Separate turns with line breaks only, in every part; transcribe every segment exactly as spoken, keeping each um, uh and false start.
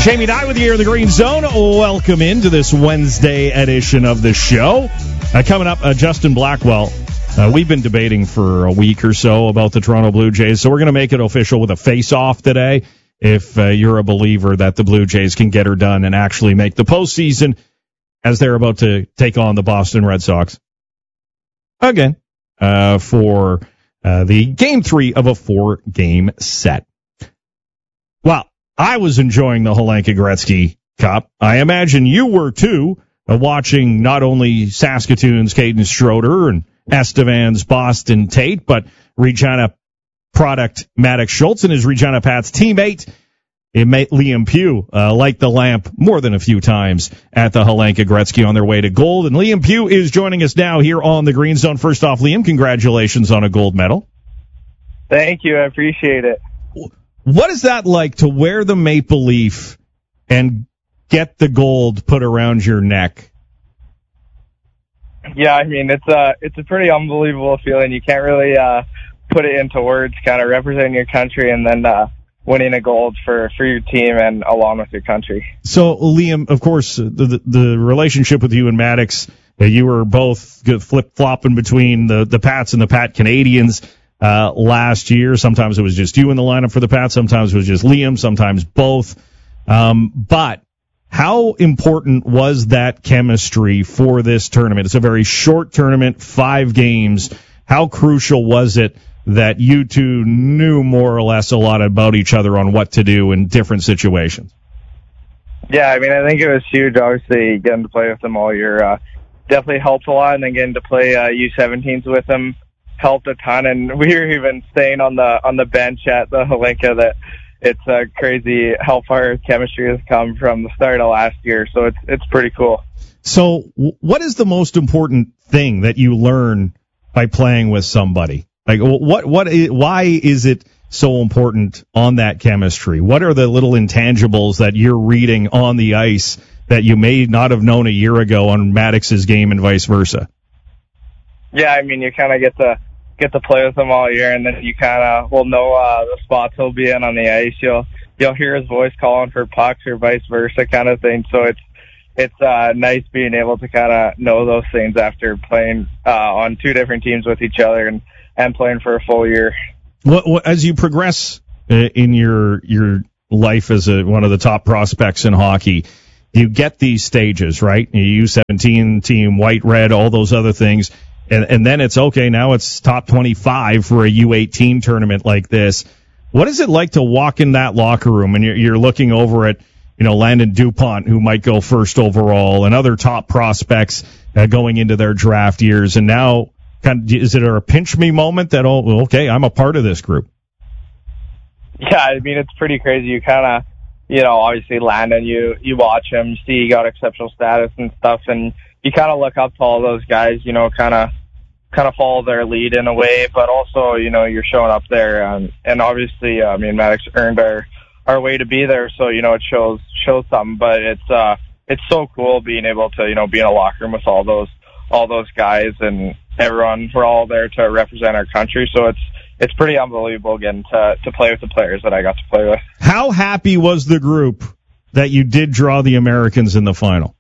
Jamie Dye with you here in the Green Zone. Welcome into this Wednesday edition of the show. Uh, coming up, uh, Justin Blackwell. Uh, we've been debating for a week or so about the Toronto Blue Jays, so we're going to make it official with a face-off today. If uh, you're a believer that the Blue Jays can get her done and actually make the postseason as they're about to take on the Boston Red Sox again uh, for uh, the game three of a four-game set. Well, I was enjoying the Hlinka Gretzky Cup. I imagine you were too, uh, watching not only Saskatoon's Caden Schroeder and Estevan's Boston Tate, but Regina product Maddox Schultz and his Regina Pats teammate, Liam Pugh, uh, light the lamp more than a few times at the Hlinka Gretzky on their way to gold. And Liam Pugh is joining us now here on the Green Zone. First off, Liam, congratulations on a gold medal.
Thank you. I appreciate it.
What is that like to wear the maple leaf and get the gold put around your neck?
Yeah, I mean, it's a, it's a pretty unbelievable feeling. You can't really uh, put it into words, kind of representing your country and then uh, winning a gold for, for your team and along with your country.
So, Liam, of course, the, the, the relationship with you and Maddox, uh, you were both flip-flopping between the, the Pats and the Pat Canadians. Uh, last year, sometimes it was just you in the lineup for the Pats, sometimes it was just Liam, sometimes both. Um, but how important was that chemistry for this tournament? It's a very short tournament, five games. How crucial was it that you two knew more or less a lot about each other on what to do in different situations?
Yeah, I mean, I think it was huge. Obviously, getting to play with them all year uh, definitely helped a lot, and then getting to play uh, U seventeens with them helped a ton, and we were even saying on the on the bench at the Hlinka that it's uh, crazy how far chemistry has come from the start of last year. So it's it's pretty cool.
So, what is the most important thing that you learn by playing with somebody? Like, what what is, why is it so important on that chemistry? What are the little intangibles that you're reading on the ice that you may not have known a year ago on Maddox's game and vice versa?
Yeah, I mean, you kind of get to get to play with him all year, and then you kind of will know uh, the spots he'll be in on the ice. You'll you'll hear his voice calling for pucks or vice versa, kind of thing. So it's it's uh, nice being able to kind of know those things after playing uh, on two different teams with each other and, and playing for a full year.
What, what, as you progress in your your life as a, one of the top prospects in hockey, you get these stages, right? You U seventeen team, white, red, all those other things. And, and then it's okay, now it's top twenty-five for a U eighteen tournament like this. What is it like to walk in that locker room and you're, you're looking over at, you know, Landon DuPont, who might go first overall, and other top prospects uh, going into their draft years, and now kind of, is it a pinch me moment that, oh, okay, I'm a part of this group?
Yeah, I mean, it's pretty crazy. You kind of, you know, obviously Landon, you, you watch him, you see he got exceptional status and stuff, and you kind of look up to all those guys, you know, kind of kind of follow their lead in a way, but also, you know, you're showing up there, and, and obviously, uh, I mean, Maddox earned our, our way to be there, so, you know, it shows shows something, but it's uh it's so cool being able to, you know, be in a locker room with all those all those guys and everyone. We're all there to represent our country, so it's it's pretty unbelievable getting to to play with the players that I got to play with.
How happy was the group that you did draw the Americans in the final?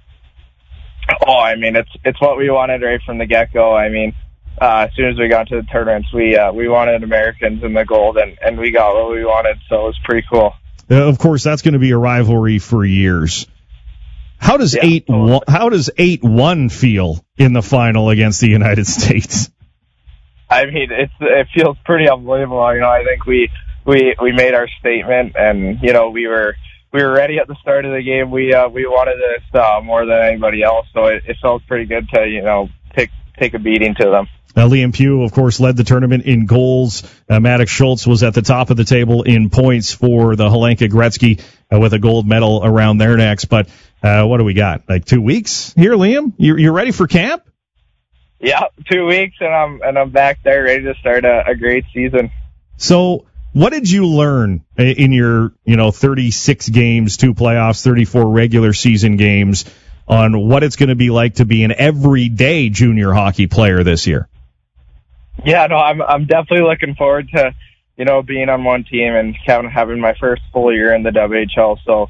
Oh, I mean, it's it's what we wanted right from the get-go. I mean, uh, as soon as we got to the tournaments, we uh, we wanted Americans in the gold, and, and we got what we wanted, so it was pretty cool.
Uh, of course, that's going to be a rivalry for years. How does
yeah,
eight
totally.
one, how does eight one feel in the final against the United States?
I mean, it's it feels pretty unbelievable. You know, I think we we we made our statement, and you know, we were. We were ready at the start of the game. We uh, we wanted this uh, more than anybody else, so it, it felt pretty good to, you know, take take a beating to them.
Uh, Liam Pugh, of course, led the tournament in goals. Uh, Maddox Schultz was at the top of the table in points for the Hlinka Gretzky uh, with a gold medal around their necks. But uh, what do we got? Like two weeks here, Liam? You you ready for camp?
Yeah, two weeks, and I'm and I'm back there ready to start a, a great season.
So, what did you learn in your, you know, thirty-six games, two playoffs, thirty-four regular season games on what it's going to be like to be an everyday junior hockey player this year?
Yeah, no, I'm I'm definitely looking forward to, you know, being on one team and having having my first full year in the W H L. So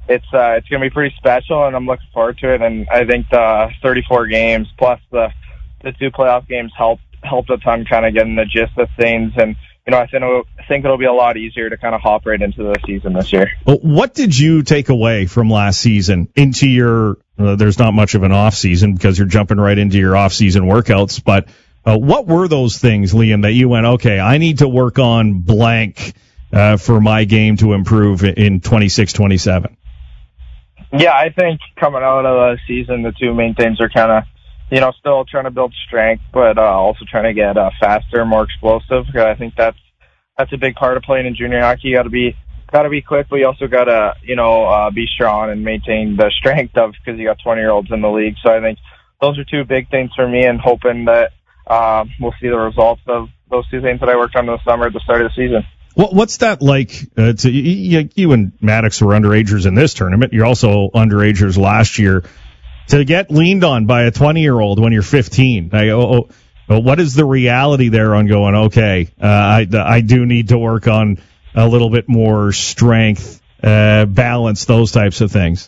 it's uh, it's going to be pretty special, and I'm looking forward to it. And I think the thirty-four games plus the the two playoff games helped helped a ton, kind of getting the gist of things. And you know, I think it'll, I think it'll be a lot easier to kind of hop right into the season this year.
Well, what did you take away from last season into your? Uh, there's not much of an off season because you're jumping right into your off season workouts, but. Uh, what were those things, Liam, that you went, okay, I need to work on blank uh, for my game to improve in twenty-six twenty-seven?
Yeah, I think coming out of the season, the two main things are kind of, you know, still trying to build strength, but uh, also trying to get uh, faster, more explosive. I think that's that's a big part of playing in junior hockey. You got to be got to be quick, but you also got to, you know, uh, be strong and maintain the strength of because you got twenty-year-olds in the league. So I think those are two big things for me, and hoping that. Um, we'll see the results of those two things that I worked on in the summer at the start of the season.
What, what's that like? Uh, to, you, you and Maddox were underagers in this tournament. You're also underagers last year. To get leaned on by a twenty-year-old when you're fifteen, I, oh, oh, what is the reality there on going, okay, uh, I, I do need to work on a little bit more strength, uh, balance, those types of things?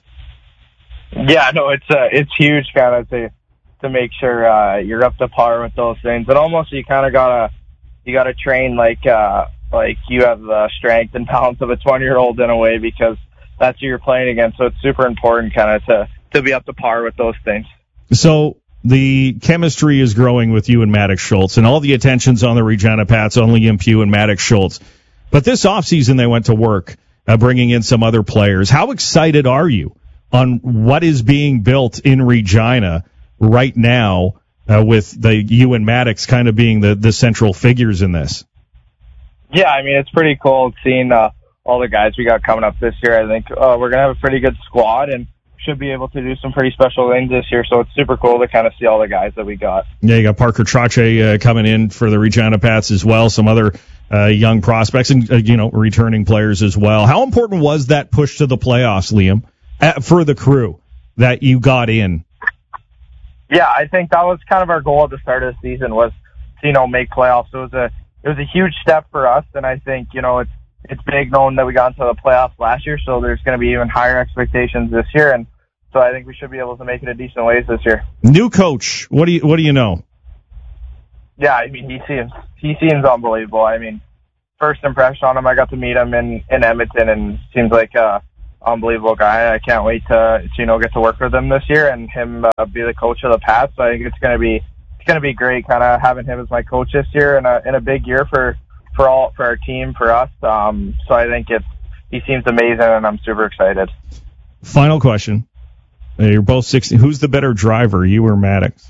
Yeah, no, it's uh, it's huge kind of to to make sure uh, you're up to par with those things. And almost you kind of gotta you gotta train like uh, like you have the strength and balance of a twenty-year-old in a way, because that's who you're playing against. So it's super important kind of to to be up to par with those things.
So the chemistry is growing with you and Maddox Schultz, and all the attention's on the Regina Pats, on Liam Pugh and Maddox Schultz. But this offseason they went to work uh, bringing in some other players. How excited are you on what is being built in Regina right now, uh, with the you and Maddox kind of being the, the central figures in this?
Yeah, I mean, it's pretty cool seeing uh, all the guys we got coming up this year. I think uh, we're going to have a pretty good squad and should be able to do some pretty special things this year. So it's super cool to kind of see all the guys that we got.
Yeah, you got Parker Trache uh, coming in for the Regina Pats as well, some other uh, young prospects and, uh, you know, returning players as well. How important was that push to the playoffs, Liam, uh, for the crew that you got in?
Yeah, I think that was kind of our goal at the start of the season, was to, you know, make playoffs. It was a it was a huge step for us, and I think, you know, it's it's big knowing that we got into the playoffs last year, so there's going to be even higher expectations this year, and so I think we should be able to make it a decent ways this year.
New coach, what do you what do you know?
Yeah, I mean, he seems he seems unbelievable. I mean, first impression on him, I got to meet him in in Edmonton, and seems like a unbelievable guy. I can't wait to, to you know get to work with him this year and him uh, be the coach of the Pats. So I think it's going to be it's going to be great, kind of having him as my coach this year, and a in a big year for for all for our team, for us. Um, so I think it's he seems amazing, and I'm super excited.
Final question: you're both sixteen. Who's the better driver, you or Maddox?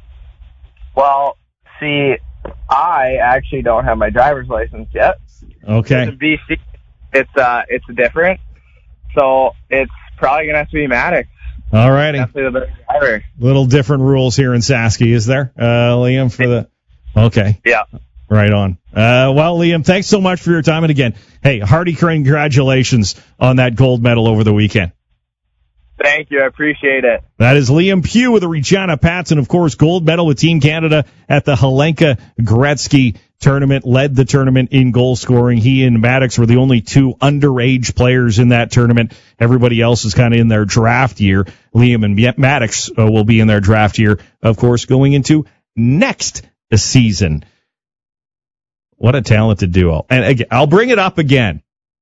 Well, see, I actually don't have my driver's license yet.
Okay.
In B C, it's uh it's different. So it's probably going to have to be Maddox.
All righty.
Definitely the better driver.
Little different rules here in Sasky, is there, uh, Liam, for the... Okay.
Yeah.
Right on. Uh, well, Liam, thanks so much for your time. And again, hey, hearty congratulations on that gold medal over the weekend.
Thank you. I appreciate it.
That is Liam Pugh with the Regina Pats, and, of course, gold medal with Team Canada at the Helenka Gretzky tournament, led the tournament in goal scoring. He and Maddox were the only two underage players in that tournament. Everybody else is kind of in their draft year. Liam and Maddox uh, will be in their draft year, of course, going into next season. What a talented duo. And again, I'll bring it up again.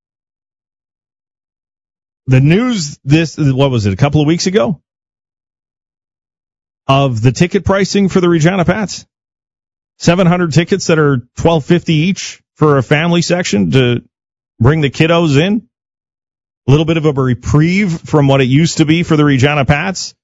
The news this, what was it, a couple of weeks ago? Of the ticket pricing for the Regina Pats. seven hundred tickets that are twelve fifty each for a family section to bring the kiddos in. A little bit of a reprieve from what it used to be for the Regina Pats.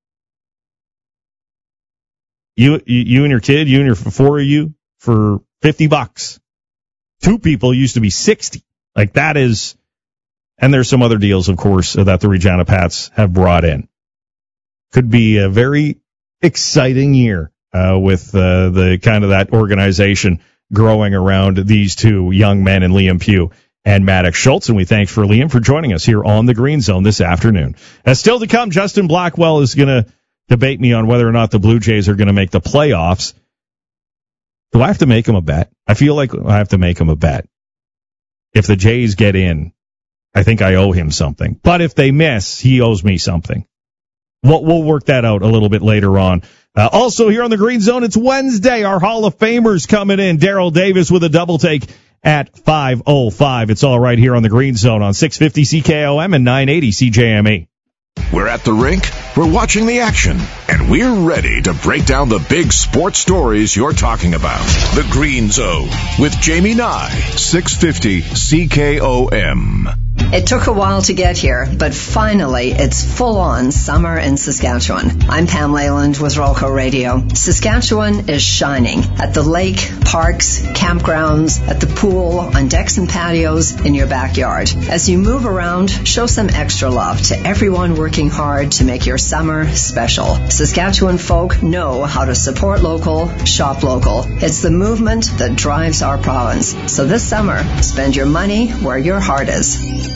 You, you and your kid, you and your four of you for fifty bucks. Two people used to be sixty. Like that is, and there's some other deals, of course, that the Regina Pats have brought in. Could be a very exciting year. Uh, with uh, the kind of that organization growing around these two young men in Liam Pugh and Maddox Schultz. And we thank for Liam for joining us here on the Green Zone this afternoon. As still to come, Justin Blackwell is going to debate me on whether or not the Blue Jays are going to make the playoffs. Do I have to make him a bet? I feel like I have to make him a bet. If the Jays get in, I think I owe him something. But if they miss, he owes me something. We'll, we'll work that out a little bit later on. Uh, also here on the Green Zone, it's Wednesday. Our Hall of Famers coming in. Daryl Davis with a double take at five oh five. It's all right here on the Green Zone on six fifty C K O M and nine eighty C J M E.
We're at the rink, we're watching the action, and we're ready to break down the big sports stories you're talking about. The Green Zone with Jamie Nye, six fifty C K O M.
It took a while to get here, but finally it's full-on summer in Saskatchewan. I'm Pam Leyland with Rolco Radio. Saskatchewan is shining at the lake, parks, campgrounds, at the pool, on decks and patios, in your backyard. As you move around, show some extra love to everyone working hard to make your summer special. Saskatchewan folk know how to support local, shop local. It's the movement that drives our province. So this summer, spend your money where your heart is.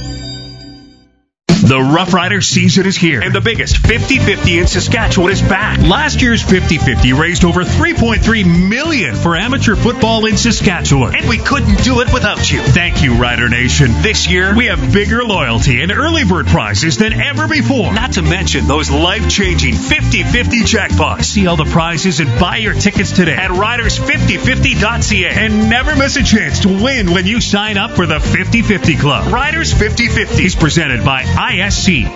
The Rough Rider season is here, and the biggest fifty fifty in Saskatchewan is back. Last year's fifty fifty raised over three point three million dollars for amateur football in Saskatchewan, and we couldn't do it without you. Thank you, Rider Nation. This year, we have bigger loyalty and early bird prizes than ever before, not to mention those life-changing fifty fifty jackpots. See all the prizes and buy your tickets today at riders fifty fifty dot c a, and never miss a chance to win when you sign up for the fifty fifty Club. Riders fifty fifty is presented by I S C.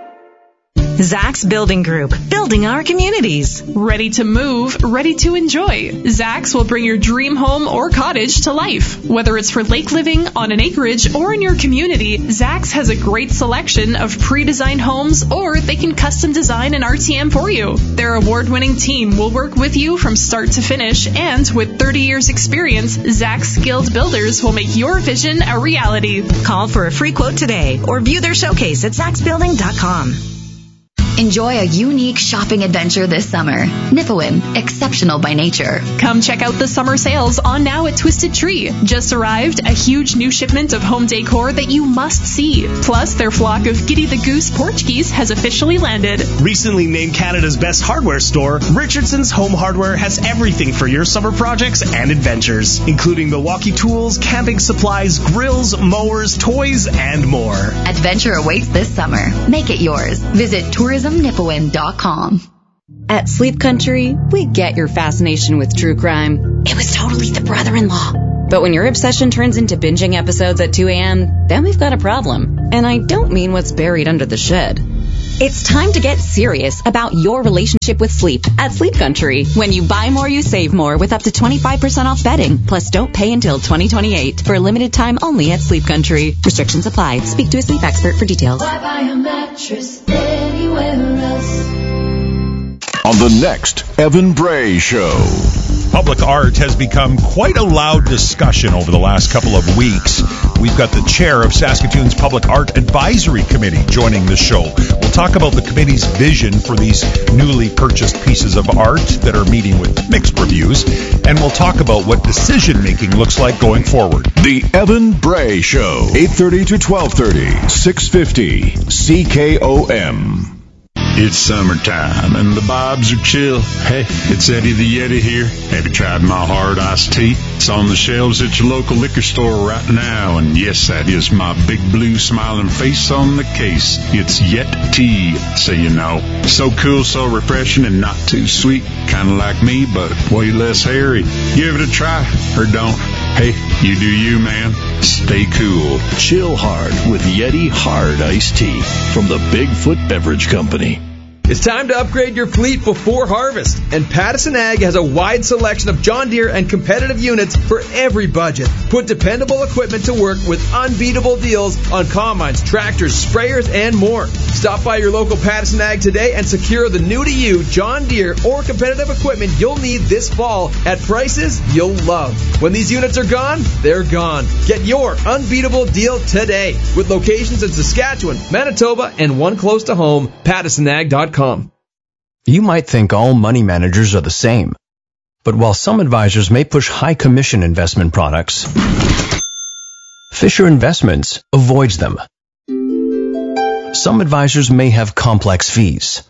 Zach's Building Group, building our communities.
Ready to move, ready to enjoy. Zach's will bring your dream home or cottage to life. Whether it's for lake living, on an acreage, or in your community, Zach's has a great selection of pre-designed homes, or they can custom design an R T M for you. Their award-winning team will work with you from start to finish, and with thirty years experience, Zach's skilled builders will make your vision a reality.
Call for a free quote today or view their showcase at zachs building dot com.
Enjoy a unique shopping adventure this summer. Nipawin, exceptional by nature.
Come check out the summer sales on now at Twisted Tree. Just arrived, a huge new shipment of home decor that you must see. Plus, their flock of Giddy the Goose Portuguese has officially landed.
Recently named Canada's best hardware store, Richardson's Home Hardware has everything for your summer projects and adventures, including Milwaukee tools, camping supplies, grills, mowers, toys, and more.
Adventure awaits this summer. Make it yours. Visit tourism nipawin dot com.
At Sleep Country, we get your fascination with true crime. It was totally the brother-in-law. But when your obsession turns into binging episodes at two a.m., then we've got a problem. And I don't mean what's buried under the shed. It's time to get serious about your relationship with sleep at Sleep Country. When you buy more, you save more with up to twenty-five percent off bedding. Plus, don't pay until twenty twenty-eight for a limited time only at Sleep Country. Restrictions apply. Speak to a sleep expert for details.
Why buy a mattress anywhere else?
On the next Evan Bray Show.
Public art has become quite a loud discussion over the last couple of weeks. We've got the chair of Saskatoon's Public Art Advisory Committee joining the show. We'll talk about the committee's vision for these newly purchased pieces of art that are meeting with mixed reviews, and we'll talk about what decision-making looks like going forward.
The Evan Bray Show, eight thirty to twelve thirty, six fifty C K O M.
It's summertime and the vibes are chill. Hey, it's Eddie the Yeti here. Have you tried my hard iced tea? It's on the shelves at your local liquor store right now. And yes, that is my big blue smiling face on the case. It's Yet Tea, so you know. So cool, so refreshing, and not too sweet. Kind of like me, but way less hairy. Give it a try, or don't. Hey, you do you, man. Stay cool.
Chill hard with Yeti Hard Iced Tea from the Bigfoot Beverage Company.
It's time to upgrade your fleet before harvest, and Pattison Ag has a wide selection of John Deere and competitive units for every budget. Put dependable equipment to work with unbeatable deals on combines, tractors, sprayers, and more. Stop by your local Pattison Ag today and secure the new-to-you John Deere or competitive equipment you'll need this fall at prices you'll love. When these units are gone, they're gone. Get your unbeatable deal today with locations in Saskatchewan, Manitoba, and one close to home, pattison ag dot com.
You might think all money managers are the same, but while some advisors may push high commission investment products, Fisher Investments avoids them. Some advisors may have complex fees.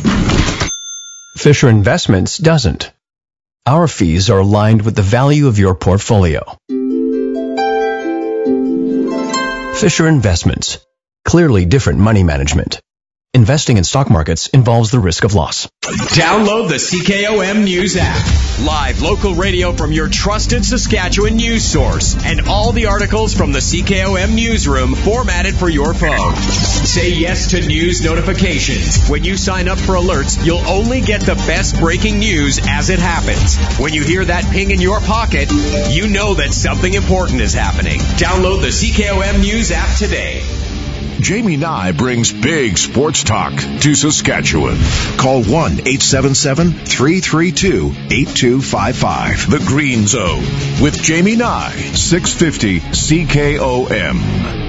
Fisher Investments doesn't. Our fees are aligned with the value of your portfolio. Fisher Investments. Clearly different money management. Investing in stock markets involves the risk of loss.
Download the C K O M News app. Live local radio from your trusted Saskatchewan news source. And all the articles from the C K O M newsroom formatted for your phone. Say yes to news notifications. When you sign up for alerts, you'll only get the best breaking news as it happens. When you hear that ping in your pocket, you know that something important is happening. Download the C K O M News app today.
Jamie Nye brings big sports talk to Saskatchewan. Call one eight seven seven, three three two, eight two five five. The Green Zone with Jamie Nye, six fifty C K O M.